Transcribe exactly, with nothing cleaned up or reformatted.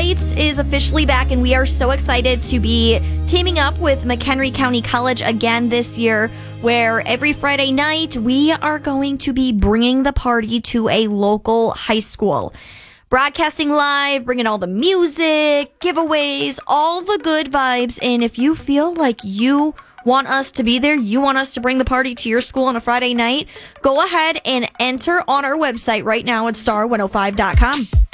Nights is officially back, and we are so excited to be teaming up with McHenry County College again this year, where every Friday night we are going to be bringing the party to a local high school. Broadcasting live, bringing all the music, giveaways, all the good vibes. And if you feel like you want us to be there, you want us to bring the party to your school on a Friday night, go ahead and enter on our website right now at star one oh five dot com.